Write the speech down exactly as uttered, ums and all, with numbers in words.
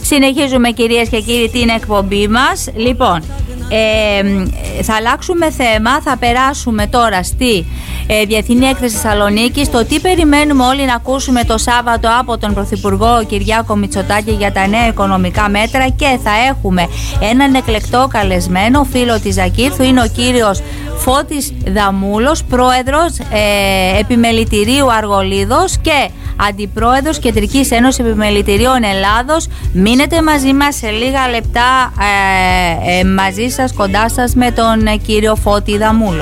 Συνεχίζουμε, κυρίες και κύριοι, την εκπομπή μας. Λοιπόν, ε, θα αλλάξουμε θέμα. Θα περάσουμε τώρα στη ε, Διεθνή Έκθεση Θεσσαλονίκης. Το τι περιμένουμε όλοι να ακούσουμε το Σάββατο από τον Πρωθυπουργό Κυριάκο Μητσοτάκη για τα νέα οικονομικά μέτρα. Και θα έχουμε έναν εκλεκτό καλεσμένο, φίλο της Ζακύρθου. Είναι ο κύριος Φώτης Δαμούλος, πρόεδρος ε, Επιμελητηρίου Αργολίδος και Αντιπρόεδρος Κεντρικής Ένωσης Επιμελητηρίων Ελλάδος. Μείνετε μαζί μας, σε λίγα λεπτά ε, ε, μαζί σας, κοντά σας με τον ε, κύριο Φώτη Δαμούλο.